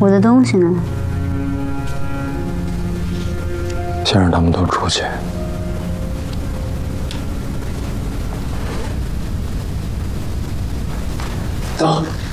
我的东西呢？ 先让他们都出去。走。